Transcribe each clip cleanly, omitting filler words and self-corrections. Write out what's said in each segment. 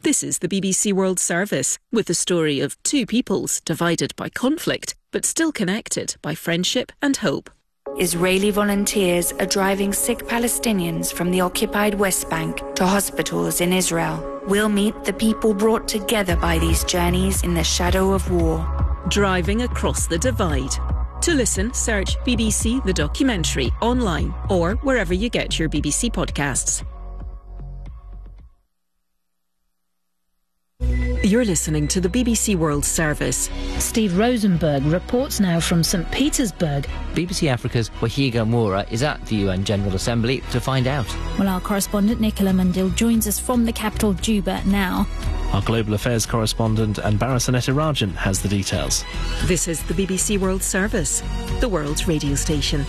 This is the BBC World Service, with the story of two peoples divided by conflict, but still connected by friendship and hope. Israeli volunteers are driving sick Palestinians from the occupied West Bank to hospitals in Israel. We'll meet the people brought together by these journeys in the shadow of war. Driving across the divide. To listen, search BBC The Documentary online or wherever you get your BBC podcasts. You're listening to the BBC World Service. Steve Rosenberg reports now from St Petersburg. BBC Africa's Wahiga Moura is at the UN General Assembly to find out. Well, our correspondent Nicola Mundil joins us from the capital Juba now. Our global affairs correspondent Anbara Sanetarajan has the details. This is the BBC World Service, the world's radio station.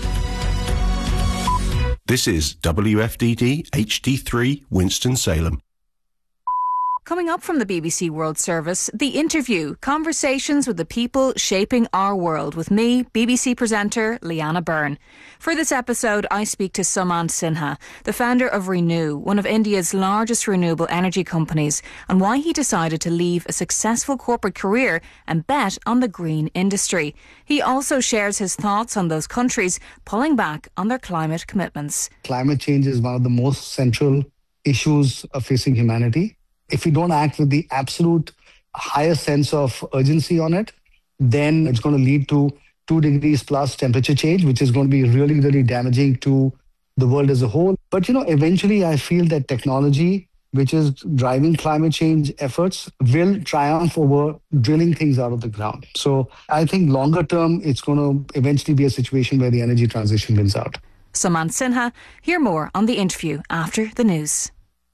This is WFDD HD3 Winston-Salem. Coming up from the BBC World Service, The Interview, conversations with the people shaping our world, with me, BBC presenter Leanna Byrne. For this episode, I speak to Sumant Sinha, the founder of Renew, one of India's largest renewable energy companies, and why he decided to leave a successful corporate career and bet on the green industry. He also shares his thoughts on those countries pulling back on their climate commitments. Climate change is one of the most central issues facing humanity. If we don't act with the absolute highest sense of urgency on it, then it's going to lead to 2 degrees plus temperature change, which is going to be really, really damaging to the world as a whole. But, eventually I feel that technology, which is driving climate change efforts, will triumph over drilling things out of the ground. So I think longer term, it's going to eventually be a situation where the energy transition wins out. Sumant Sinha. Hear more on The Interview after the news.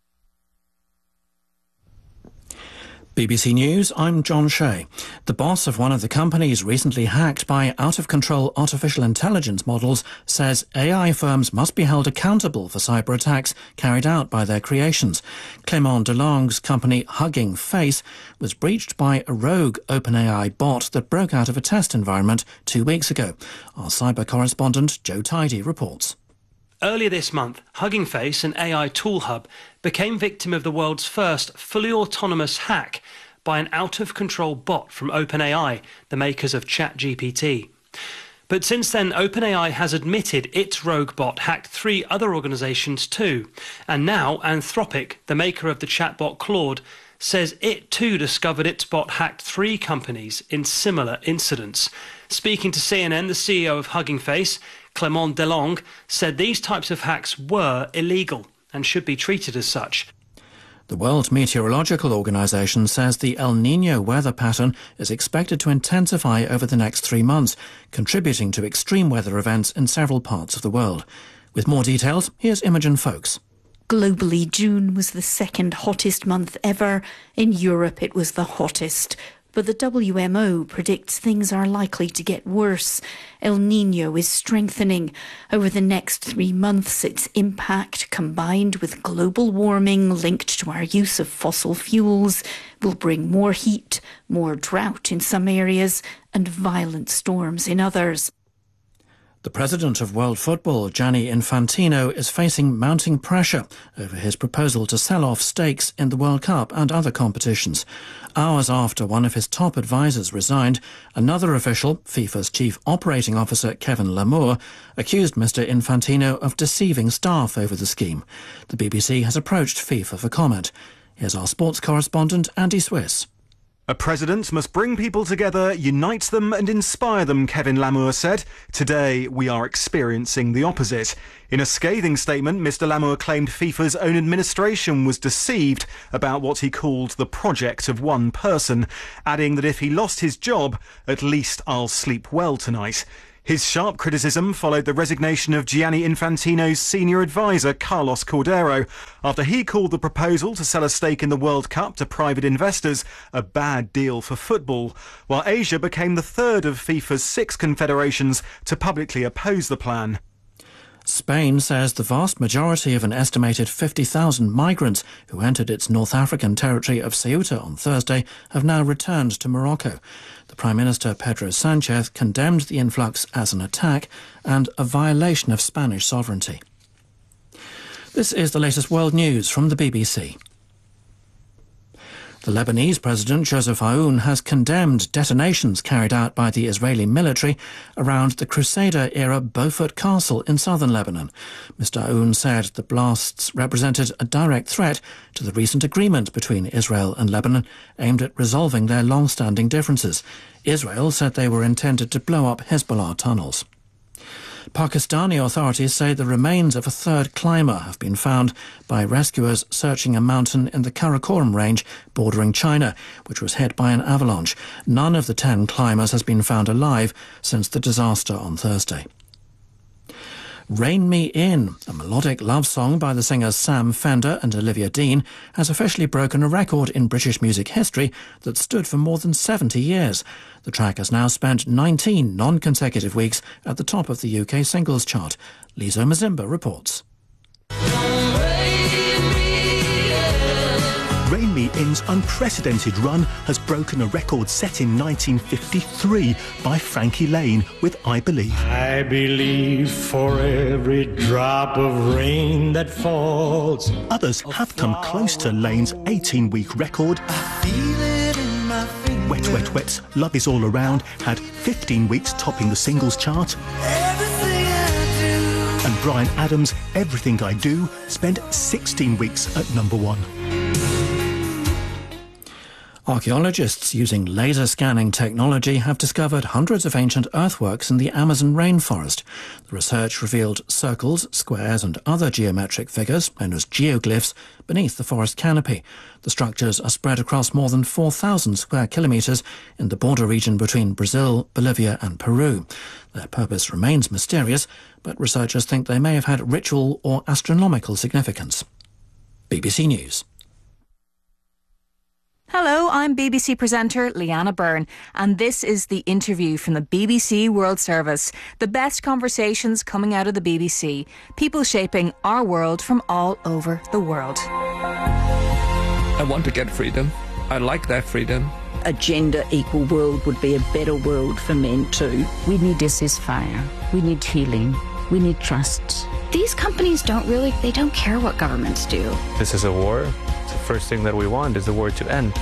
BBC News, I'm John Shea. The boss of one of the companies recently hacked by out-of-control artificial intelligence models says AI firms must be held accountable for cyber attacks carried out by their creations. Clément Delong's company Hugging Face was breached by a rogue OpenAI bot that broke out of a test environment 2 weeks ago. Our cyber correspondent Joe Tidy reports. Earlier this month, Hugging Face, an AI tool hub, became victim of the world's first fully autonomous hack by an out-of-control bot from OpenAI, the makers of ChatGPT. But since then, OpenAI has admitted its rogue bot hacked 3 other organisations too. And now Anthropic, the maker of the chatbot Claude, says it too discovered its bot hacked 3 companies in similar incidents. Speaking to CNN, the CEO of Hugging Face, Clément Delong, said these types of hacks were illegal and should be treated as such. The World Meteorological Organization says the El Niño weather pattern is expected to intensify over the next 3 months, contributing to extreme weather events in several parts of the world. With more details, here's Imogen Folks. Globally, June was the second hottest month ever. In Europe, it was the hottest. But the WMO predicts things are likely to get worse. El Niño is strengthening. Over the next 3 months, its impact, combined with global warming linked to our use of fossil fuels, will bring more heat, more drought in some areas, and violent storms in others. The president of World Football, Gianni Infantino, is facing mounting pressure over his proposal to sell off stakes in the World Cup and other competitions. Hours after one of his top advisors resigned, another official, FIFA's chief operating officer Kevin Lamour, accused Mr Infantino of deceiving staff over the scheme. The BBC has approached FIFA for comment. Here's our sports correspondent Andy Swiss. A president must bring people together, unite them and inspire them, Kevin Lamour said. Today, we are experiencing the opposite. In a scathing statement, Mr Lamour claimed FIFA's own administration was deceived about what he called the project of one person, adding that if he lost his job, at least I'll sleep well tonight. His sharp criticism followed the resignation of Gianni Infantino's senior advisor, Carlos Cordeiro, after he called the proposal to sell a stake in the World Cup to private investors a bad deal for football, while Asia became the third of FIFA's 6 confederations to publicly oppose the plan. Spain says the vast majority of an estimated 50,000 migrants who entered its North African territory of Ceuta on Thursday have now returned to Morocco. The Prime Minister Pedro Sánchez condemned the influx as an attack and a violation of Spanish sovereignty. This is the latest world news from the BBC. The Lebanese President Joseph Aoun has condemned detonations carried out by the Israeli military around the Crusader-era Beaufort Castle in southern Lebanon. Mr. Aoun said the blasts represented a direct threat to the recent agreement between Israel and Lebanon aimed at resolving their long-standing differences. Israel said they were intended to blow up Hezbollah tunnels. Pakistani authorities say the remains of a third climber have been found by rescuers searching a mountain in the Karakoram range bordering China, which was hit by an avalanche. None of the 10 climbers has been found alive since the disaster on Thursday. Rein Me In, a melodic love song by the singers Sam Fender and Olivia Dean, has officially broken a record in British music history that stood for more than 70 years. The track has now spent 19 non-consecutive weeks at the top of the UK singles chart. Lizo Mazimba reports. Rein Me In's unprecedented run has broken a record set in 1953 by Frankie Lane with I Believe. I believe for every drop of rain that falls. Others have come close to Lane's 18-week record. Wet Wet Wet's Love Is All Around had 15 weeks topping the singles chart. And Bryan Adams' Everything I Do spent 16 weeks at number 1. Archaeologists using laser scanning technology have discovered hundreds of ancient earthworks in the Amazon rainforest. The research revealed circles, squares and other geometric figures, known as geoglyphs, beneath the forest canopy. The structures are spread across more than 4,000 square kilometres in the border region between Brazil, Bolivia and Peru. Their purpose remains mysterious, but researchers think they may have had ritual or astronomical significance. BBC News. Hello, I'm BBC presenter Leanna Byrne, and this is The Interview from the BBC World Service. The best conversations coming out of the BBC. People shaping our world from all over the world. I want to get freedom. I like that freedom. A gender-equal world would be a better world for men too. We need a ceasefire. We need healing. We need trust. These companies they don't care what governments do. This is a war. The first thing that we want is the war to end.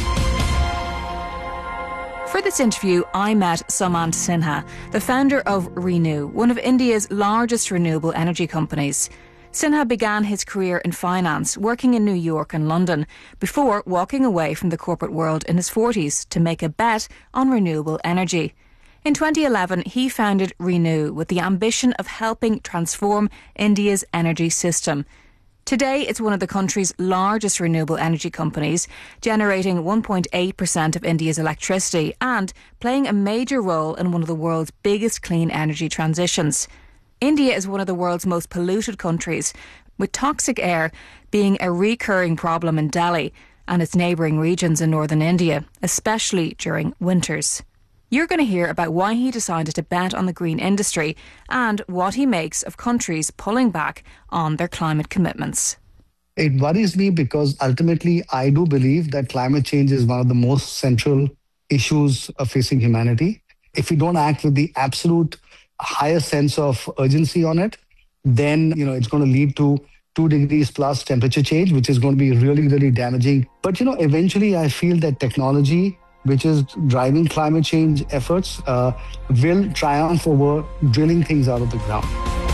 For this interview, I met Sumant Sinha, the founder of Renew, one of India's largest renewable energy companies. Sinha began his career in finance, working in New York and London, before walking away from the corporate world in his 40s to make a bet on renewable energy. In 2011, he founded Renew with the ambition of helping transform India's energy system. Today, it's one of the country's largest renewable energy companies, generating 1.8% of India's electricity and playing a major role in one of the world's biggest clean energy transitions. India is one of the world's most polluted countries, with toxic air being a recurring problem in Delhi and its neighbouring regions in northern India, especially during winters. You're going to hear about why he decided to bet on the green industry and what he makes of countries pulling back on their climate commitments. It worries me because ultimately I do believe that climate change is one of the most central issues facing humanity. If we don't act with the absolute highest sense of urgency on it, then it's going to lead to 2 degrees plus temperature change, which is going to be really, really damaging. But eventually I feel that technology, which is driving climate change efforts, will triumph over drilling things out of the ground.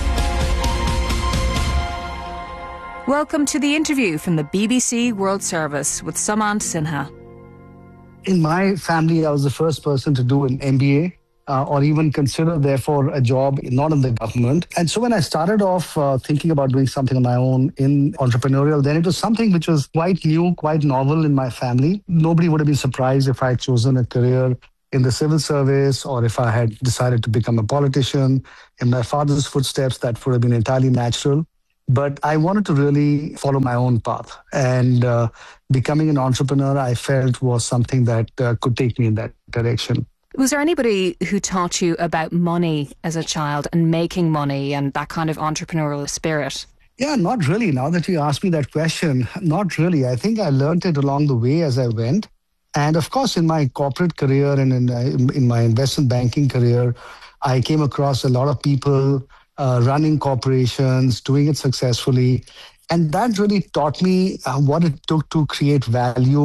Welcome to The Interview from the BBC World Service with Sumant Sinha. In my family, I was the first person to do an MBA or even consider, therefore, a job not in the government. And so when I started off thinking about doing something on my own in entrepreneurial, then it was something which was quite new, quite novel in my family. Nobody would have been surprised if I had chosen a career in the civil service or if I had decided to become a politician. In my father's footsteps, that would have been entirely natural. But I wanted to really follow my own path. And becoming an entrepreneur, I felt was something that could take me in that direction. Was there anybody who taught you about money as a child and making money and that kind of entrepreneurial spirit? Yeah, not really. Now that you ask me that question, not really. I think I learned it along the way as I went. And of course, in my corporate career and in my investment banking career, I came across a lot of people running corporations, doing it successfully. And that really taught me what it took to create value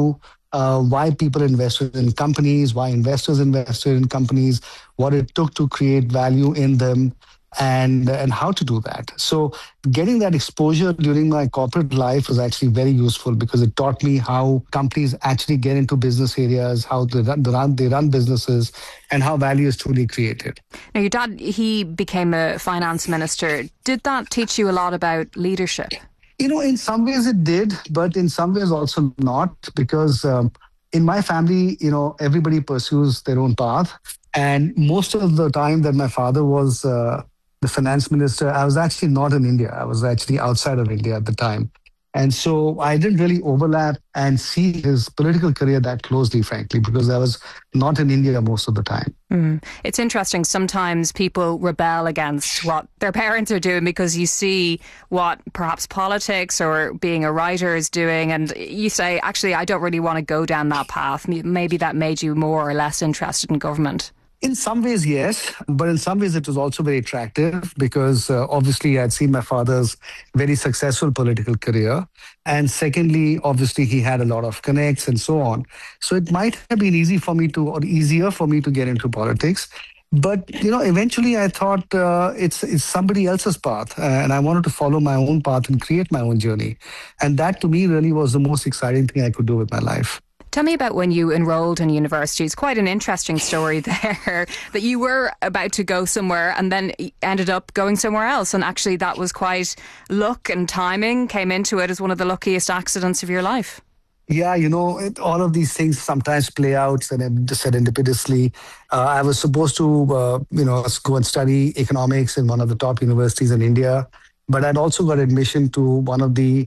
why people invested in companies, why investors invested in companies, what it took to create value in them, and how to do that. So getting that exposure during my corporate life was actually very useful because it taught me how companies actually get into business areas, how they run businesses, and how value is truly created. Now, your dad, he became a finance minister. Did that teach you a lot about leadership? In some ways it did, but in some ways also not, because in my family, everybody pursues their own path. And most of the time that my father was the finance minister, I was actually not in India. I was actually outside of India at the time. And so I didn't really overlap and see his political career that closely, frankly, because I was not in India most of the time. It's interesting. Sometimes people rebel against what their parents are doing because you see what perhaps politics or being a writer is doing. And you say, actually, I don't really want to go down that path. Maybe that made you more or less interested in government. In some ways, yes. But in some ways, it was also very attractive because obviously I'd seen my father's very successful political career. And secondly, obviously, he had a lot of connects and so on. So it might have been easier for me to get into politics. But, eventually I thought it's somebody else's path. And I wanted to follow my own path and create my own journey. And that to me really was the most exciting thing I could do with my life. Tell me about when you enrolled in university. It's quite an interesting story there, that you were about to go somewhere and then ended up going somewhere else. And actually that was quite luck and timing came into it as one of the luckiest accidents of your life. Yeah, all of these things sometimes play out serendipitously. I was supposed to, go and study economics in one of the top universities in India. But I'd also got admission to one of the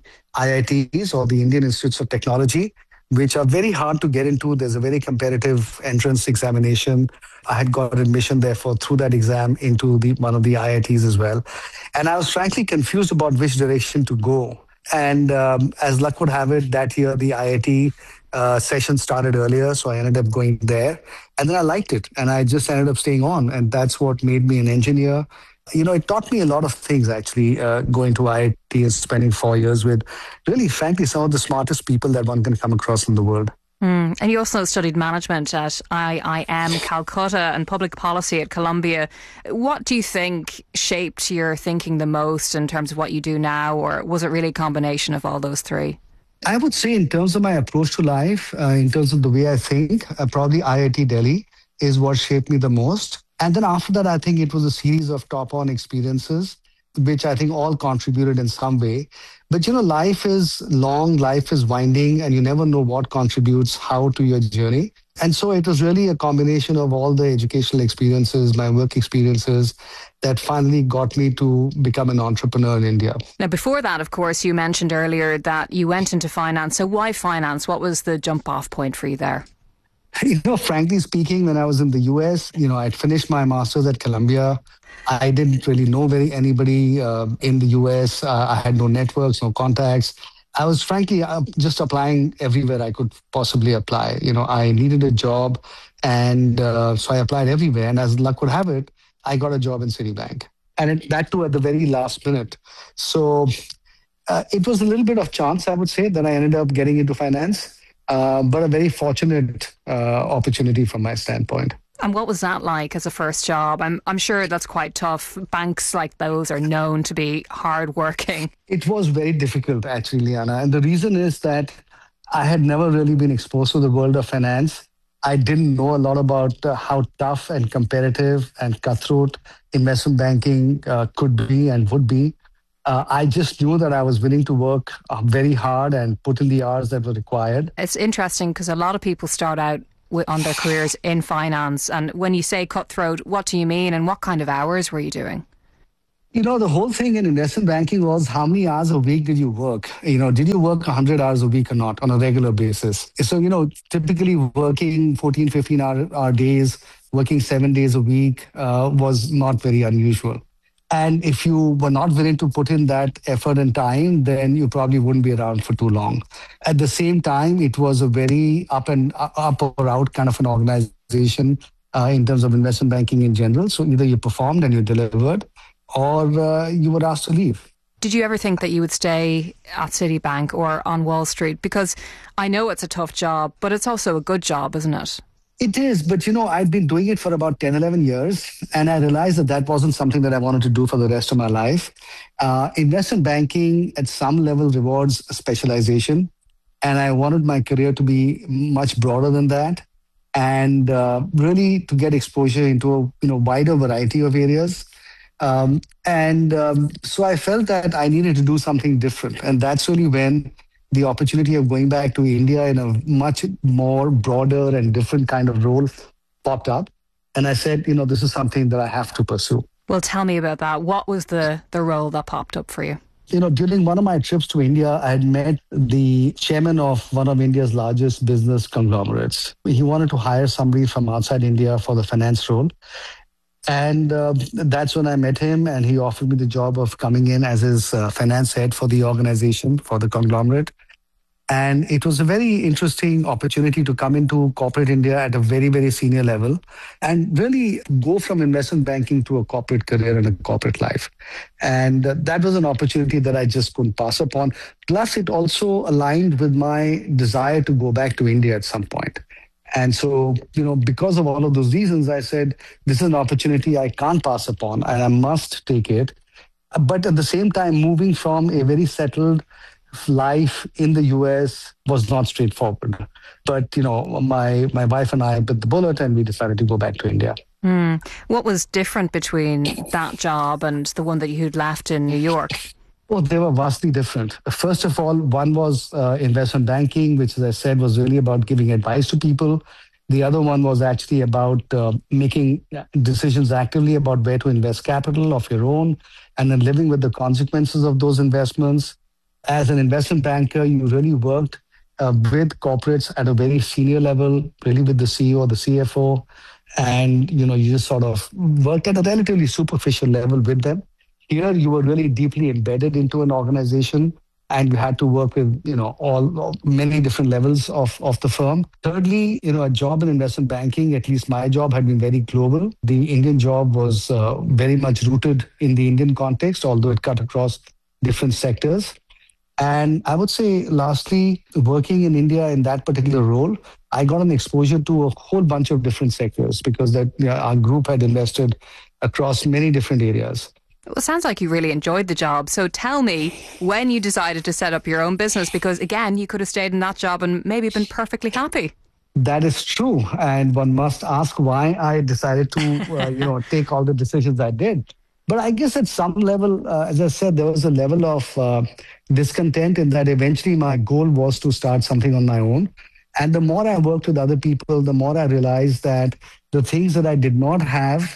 IITs, or the Indian Institutes of Technology, which are very hard to get into. There's a very competitive entrance examination. I had got admission, therefore, through that exam into one of the IITs as well. And I was frankly confused about which direction to go. And as luck would have it, that year, the IIT session started earlier, so I ended up going there. And then I liked it, and I just ended up staying on. And that's what made me an engineer. It taught me a lot of things, actually, going to IIT and spending 4 years with, really, frankly, some of the smartest people that one can come across in the world. And you also studied management at IIM Calcutta and public policy at Columbia. What do you think shaped your thinking the most in terms of what you do now, or was it really a combination of all those three? I would say in terms of my approach to life, in terms of the way I think, probably IIT Delhi is what shaped me the most. And then after that, I think it was a series of top-on experiences, which I think all contributed in some way. But, life is long, life is winding, and you never know what contributes how to your journey. And so it was really a combination of all the educational experiences, my work experiences, that finally got me to become an entrepreneur in India. Now, before that, of course, you mentioned earlier that you went into finance. So why finance? What was the jump-off point for you there? Frankly speaking, when I was in the US, I'd finished my master's at Columbia. I didn't really know anybody in the US. I had no networks, no contacts. I was frankly just applying everywhere I could possibly apply. I needed a job, and so I applied everywhere. And as luck would have it, I got a job in Citibank, and that too at the very last minute. So it was a little bit of chance, I would say, that I ended up getting into finance. But a very fortunate opportunity from my standpoint. And what was that like as a first job? I'm sure that's quite tough. Banks like those are known to be hardworking. It was very difficult, actually, Liana. And the reason is that I had never really been exposed to the world of finance. I didn't know a lot about how tough and competitive and cutthroat investment banking could be and would be. I just knew that I was willing to work very hard and put in the hours that were required. It's interesting because a lot of people start out on their careers in finance. And when you say cutthroat, what do you mean? And what kind of hours were you doing? The whole thing in investment banking was how many hours a week did you work? Did you work 100 hours a week or not on a regular basis? So, typically working 14, 15-hour days, working 7 days a week was not very unusual. And if you were not willing to put in that effort and time, then you probably wouldn't be around for too long. At the same time, it was a very up or out kind of an organization in terms of investment banking in general. So either you performed and you delivered, or you were asked to leave. Did you ever think that you would stay at Citibank or on Wall Street? Because I know it's a tough job, but it's also a good job, isn't it? It is, but I'd been doing it for about 10, 11 years, and I realized that that wasn't something that I wanted to do for the rest of my life. Investment banking at some level rewards specialization, and I wanted my career to be much broader than that, and really to get exposure into a wider variety of areas. So I felt that I needed to do something different. And that's really when the opportunity of going back to India in a much more broader and different kind of role popped up. And I said, this is something that I have to pursue. Well, tell me about that. What was the role that popped up for you? During one of my trips to India, I had met the chairman of one of India's largest business conglomerates. He wanted to hire somebody from outside India for the finance role. And that's when I met him, and he offered me the job of coming in as his finance head for the organization, for the conglomerate. And it was a very interesting opportunity to come into corporate India at a very, very senior level and really go from investment banking to a corporate career and a corporate life. And that was an opportunity that I just couldn't pass upon. Plus, it also aligned with my desire to go back to India at some point. And so, because of all of those reasons, I said, this is an opportunity I can't pass upon and I must take it. But at the same time, moving from a very settled life in the US was not straightforward. But, my wife and I bit the bullet and we decided to go back to India. What was different between that job and the one that you had left in New York? Oh, they were vastly different. First of all, one was investment banking, which, as I said, was really about giving advice to people. The other one was actually about making decisions actively about where to invest capital of your own and then living with the consequences of those investments. As an investment banker, you really worked with corporates at a very senior level, really with the CEO, the CFO, and you just sort of worked at a relatively superficial level with them. Here, you were really deeply embedded into an organization, and you had to work with, many different levels of the firm. Thirdly, a job in investment banking, at least my job, had been very global. The Indian job was very much rooted in the Indian context, although it cut across different sectors. And I would say, lastly, working in India in that particular role, I got an exposure to a whole bunch of different sectors because our group had invested across many different areas. Well, it sounds like you really enjoyed the job. So tell me when you decided to set up your own business, because again, you could have stayed in that job and maybe been perfectly happy. That is true. And one must ask why I decided to, take all the decisions I did. But I guess at some level, as I said, there was a level of discontent in that eventually my goal was to start something on my own. And the more I worked with other people, the more I realized that the things that I did not have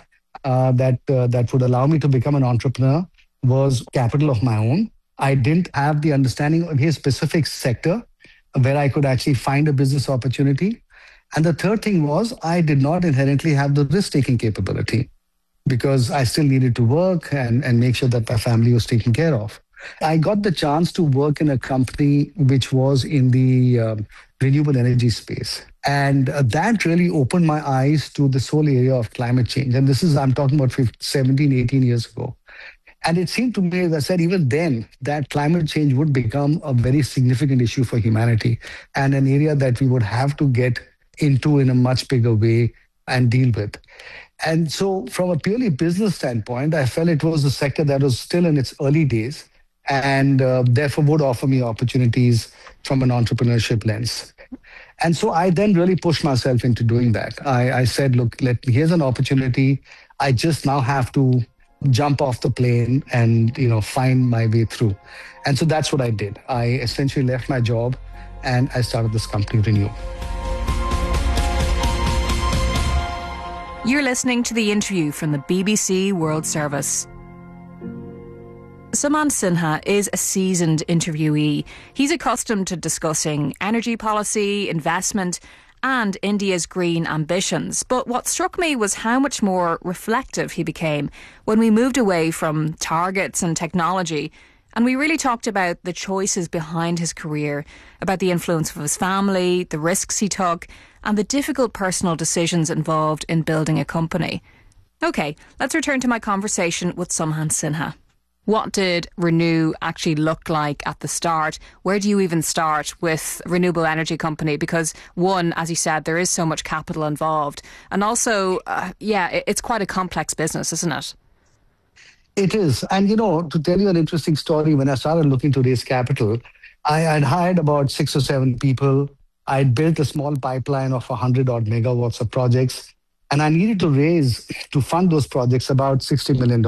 that would allow me to become an entrepreneur was capital of my own. I didn't have the understanding of a specific sector where I could actually find a business opportunity. And the third thing was I did not inherently have the risk-taking capability because I still needed to work and make sure that my family was taken care of. I got the chance to work in a company which was in the renewable energy space. And that really opened my eyes to this whole area of climate change. And I'm talking about 17, 18 years ago. And it seemed to me, as I said, even then, that climate change would become a very significant issue for humanity and an area that we would have to get into in a much bigger way and deal with. And so from a purely business standpoint, I felt it was a sector that was still in its early days and therefore would offer me opportunities from an entrepreneurship lens. And so I then really pushed myself into doing that. I said, look, here's an opportunity. I just now have to jump off the plane and, find my way through. And so that's what I did. I essentially left my job and I started this company, Renew. You're listening to the interview from the BBC World Service. Sumant Sinha is a seasoned interviewee. He's accustomed to discussing energy policy, investment, and India's green ambitions. But what struck me was how much more reflective he became when we moved away from targets and technology. And we really talked about the choices behind his career, about the influence of his family, the risks he took, and the difficult personal decisions involved in building a company. OK, let's return to my conversation with Sumant Sinha. What did Renew actually look like at the start? Where do you even start with a renewable energy company? Because one, as you said, there is so much capital involved. And also, it's quite a complex business, isn't it? It is. And, to tell you an interesting story, when I started looking to raise capital, I had hired about 6 or 7 people. I had built a small pipeline of 100 odd megawatts of projects. And I needed to raise, to fund those projects, about $60 million.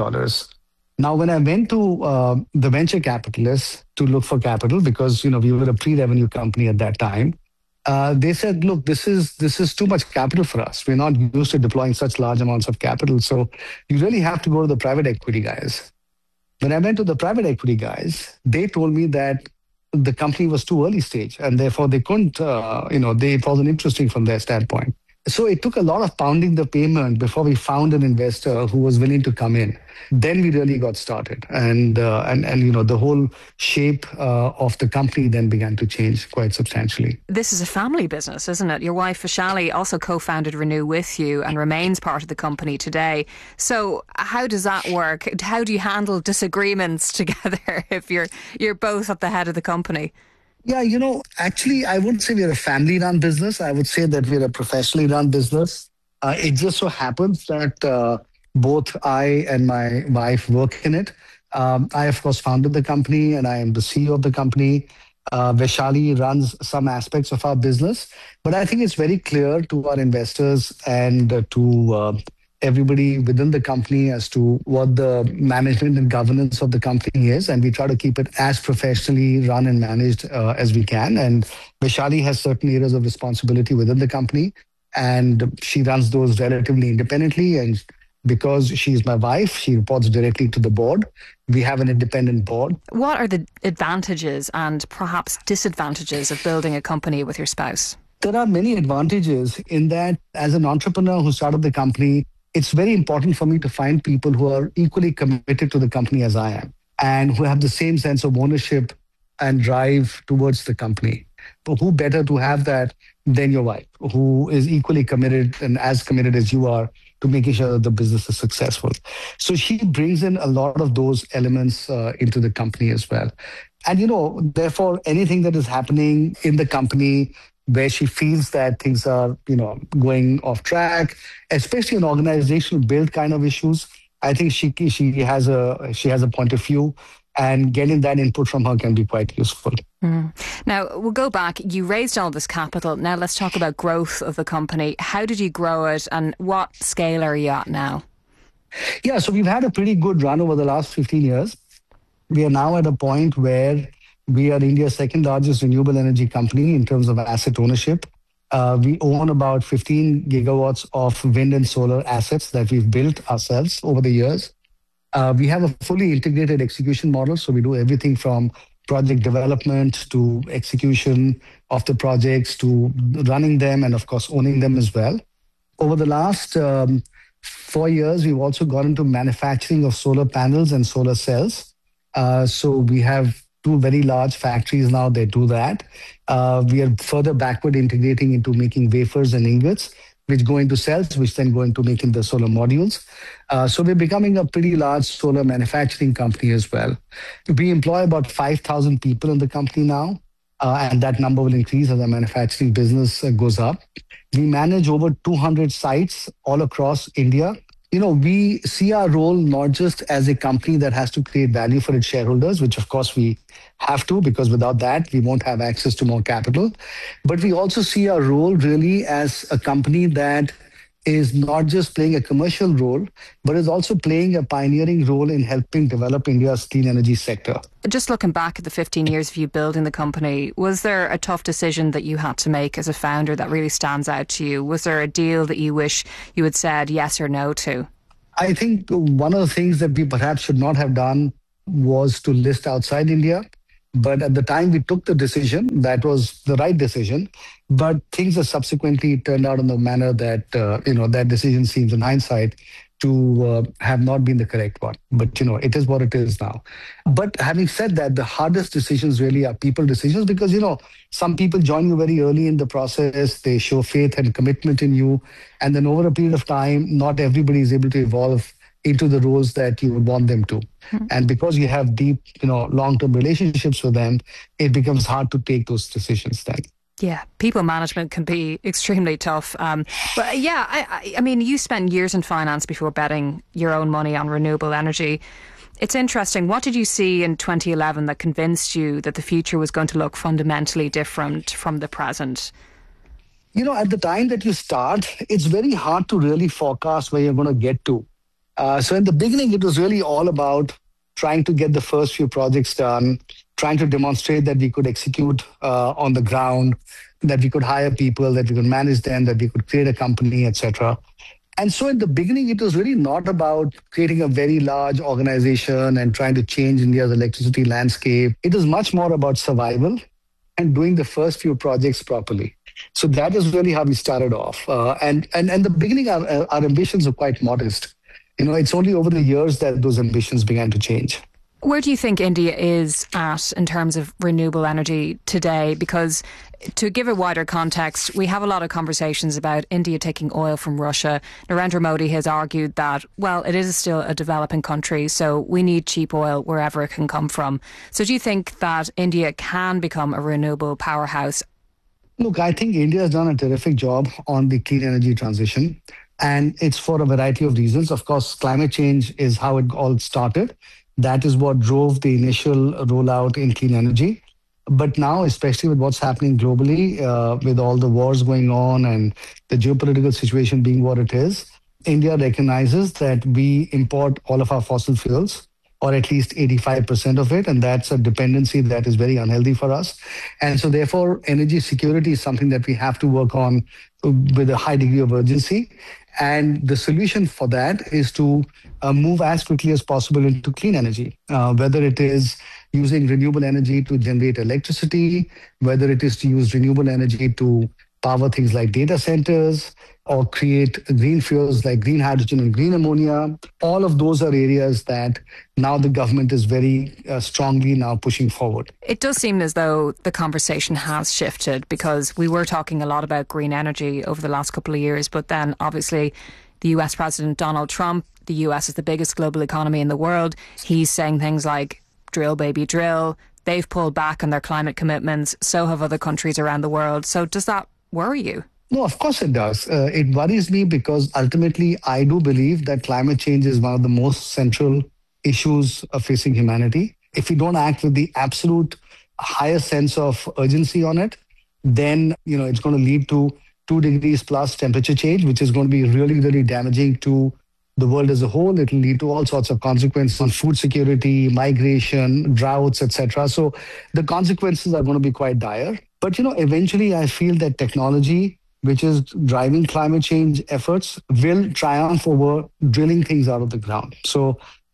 Now, when I went to the venture capitalists to look for capital, because, we were a pre-revenue company at that time, they said, look, this is too much capital for us. We're not used to deploying such large amounts of capital. So you really have to go to the private equity guys. When I went to the private equity guys, they told me that the company was too early stage and therefore they couldn't, it wasn't interesting from their standpoint. So it took a lot of pounding the pavement before we found an investor who was willing to come in. Then we really got started, and the whole shape of the company then began to change quite substantially. This is a family business, isn't it? Your wife Vaishali also co-founded Renew with you and remains part of the company today. So how does that work? How do you handle disagreements together if you're both at the head of the company? Yeah, actually, I wouldn't say we're a family-run business. I would say that we're a professionally run business. It just so happens that both I and my wife work in it. I, of course, founded the company and I am the CEO of the company. Vaishali runs some aspects of our business. But I think it's very clear to our investors and to everybody within the company as to what the management and governance of the company is. And we try to keep it as professionally run and managed as we can. And Vaishali has certain areas of responsibility within the company. And she runs those relatively independently. And because she's my wife, she reports directly to the board. We have an independent board. What are the advantages and perhaps disadvantages of building a company with your spouse? There are many advantages in that as an entrepreneur who started the company, it's very important for me to find people who are equally committed to the company as I am and who have the same sense of ownership and drive towards the company. But who better to have that than your wife, who is equally committed and as committed as you are to making sure that the business is successful. So she brings in a lot of those elements into the company as well. And, therefore, anything that is happening in the company where she feels that things are, going off track, especially in organizational build kind of issues, I think she has a point of view, and getting that input from her can be quite useful. Now, we'll go back. You raised all this capital. Now let's talk about growth of the company. How did you grow it and what scale are you at now? Yeah, so we've had a pretty good run over the last 15 years. We are now at a point where we are India's second largest renewable energy company in terms of asset ownership. We own about 15 gigawatts of wind and solar assets that we've built ourselves over the years. We have a fully integrated execution model. So we do everything from project development to execution of the projects to running them and, of course, owning them as well. Over the last 4 years, we've also gone into manufacturing of solar panels and solar cells. So we have 2 very large factories now that do that. We are further backward integrating into making wafers and ingots, which go into cells, which then go into making the solar modules. So we're becoming a pretty large solar manufacturing company as well. We employ about 5,000 people in the company now, and that number will increase as our manufacturing business goes up. We manage over 200 sites all across India. We see our role not just as a company that has to create value for its shareholders, which of course we have to, because without that, we won't have access to more capital. But we also see our role really as a company that is not just playing a commercial role, but is also playing a pioneering role in helping develop India's clean energy sector. Just looking back at the 15 years of you building the company, was there a tough decision that you had to make as a founder that really stands out to you? Was there a deal that you wish you had said yes or no to? I think one of the things that we perhaps should not have done was to list outside India. But at the time we took the decision, that was the right decision. But things have subsequently turned out in the manner that, that decision seems in hindsight to have not been the correct one. But, it is what it is now. But having said that, the hardest decisions really are people decisions because, some people join you very early in the process. They show faith and commitment in you. And then over a period of time, not everybody is able to evolve into the roles that you would want them to. And because you have deep, long-term relationships with them, it becomes hard to take those decisions then. Yeah, people management can be extremely tough. But yeah, I mean, you spent years in finance before betting your own money on renewable energy. It's interesting. What did you see in 2011 that convinced you that the future was going to look fundamentally different from the present? At the time that you start, it's very hard to really forecast where you're going to get to. So in the beginning, it was really all about trying to get the first few projects done, trying to demonstrate that we could execute on the ground, that we could hire people, that we could manage them, that we could create a company, etc. And so in the beginning, it was really not about creating a very large organization and trying to change India's electricity landscape. It was much more about survival and doing the first few projects properly. So that is really how we started off. And in the beginning, our ambitions were quite modest. It's only over the years that those ambitions began to change. Where do you think India is at in terms of renewable energy today? Because to give a wider context, we have a lot of conversations about India taking oil from Russia. Narendra Modi has argued that, well, it is still a developing country, so we need cheap oil wherever it can come from. So do you think that India can become a renewable powerhouse? Look, I think India has done a terrific job on the clean energy transition. And it's for a variety of reasons. Of course, climate change is how it all started. That is what drove the initial rollout in clean energy. But now, especially with what's happening globally, with all the wars going on and the geopolitical situation being what it is, India recognizes that we import all of our fossil fuels, or at least 85% of it. And that's a dependency that is very unhealthy for us. And so therefore, energy security is something that we have to work on with a high degree of urgency. And the solution for that is to move as quickly as possible into clean energy, whether it is using renewable energy to generate electricity, whether it is to use renewable energy to power things like data centers, or create green fuels like green hydrogen and green ammonia. All of those are areas that now the government is very strongly now pushing forward. It does seem as though the conversation has shifted, because we were talking a lot about green energy over the last couple of years, but then obviously the US President Donald Trump, the US is the biggest global economy in the world. He's saying things like, drill, baby, drill. They've pulled back on their climate commitments. So have other countries around the world. So does that worry you? No, of course it does. It worries me because ultimately I do believe that climate change is one of the most central issues facing humanity. If we don't act with the absolute highest sense of urgency on it, then it's going to lead to 2 degrees plus temperature change, which is going to be really, really damaging to the world as a whole. It will lead to all sorts of consequences on food security, migration, droughts, etc. So the consequences are going to be quite dire. But eventually I feel that technology, which is driving climate change efforts, will triumph over drilling things out of the ground. So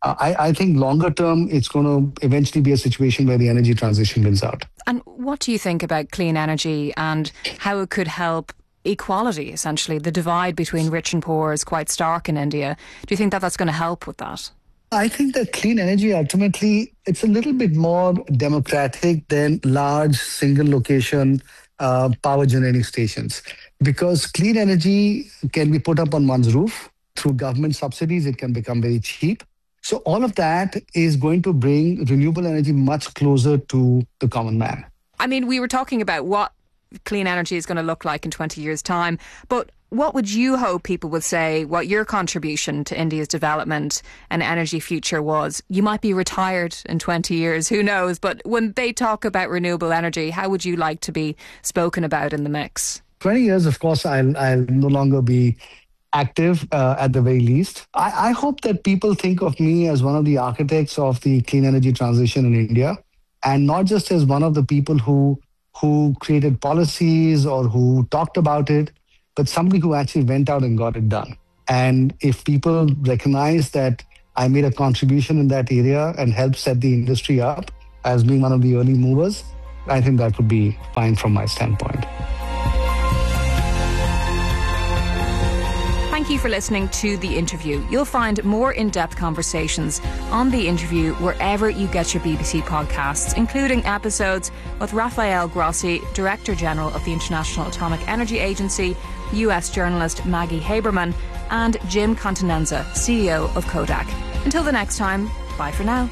I think longer term, it's going to eventually be a situation where the energy transition wins out. And what do you think about clean energy and how it could help equality, essentially? The divide between rich and poor is quite stark in India. Do you think that that's going to help with that? I think that clean energy, ultimately, it's a little bit more democratic than large single location power generating stations. Because clean energy can be put up on one's roof. Through government subsidies, it can become very cheap. So all of that is going to bring renewable energy much closer to the common man. I mean, we were talking about what clean energy is going to look like in 20 years' time, but what would you hope people would say what your contribution to India's development and energy future was? You might be retired in 20 years, who knows? But when they talk about renewable energy, how would you like to be spoken about in the mix? 20 years, of course, I'll no longer be active at the very least. I hope that people think of me as one of the architects of the clean energy transition in India, and not just as one of the people who created policies or who talked about it, but somebody who actually went out and got it done. And if people recognize that I made a contribution in that area and helped set the industry up as being one of the early movers, I think that would be fine from my standpoint. Thank Thank you for listening to The Interview. You'll find more in-depth conversations on The Interview wherever you get your BBC podcasts, including episodes with Rafael Grossi, Director General of the International Atomic Energy Agency, US journalist Maggie Haberman, and Jim Continenza, CEO of Kodak. Until the next time, bye for now.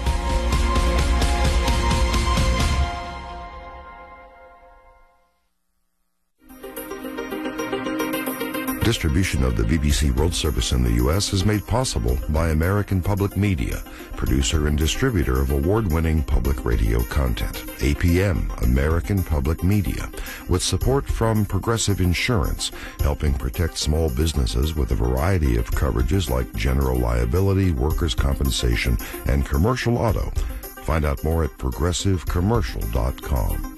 Distribution of the BBC World Service in the U.S. is made possible by American Public Media, producer and distributor of award-winning public radio content. APM, American Public Media, with support from Progressive Insurance, helping protect small businesses with a variety of coverages like general liability, workers' compensation, and commercial auto. Find out more at progressivecommercial.com.